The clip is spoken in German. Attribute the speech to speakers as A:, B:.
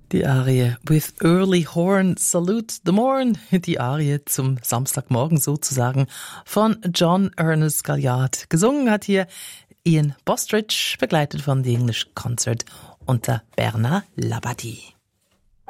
A: Die Arie With Early Horn Salute the Morn, die Arie zum Samstagmorgen sozusagen von John Ernest Galliard. Gesungen hat hier Ian Bostridge, begleitet von The English Concert unter Bernard Labadie.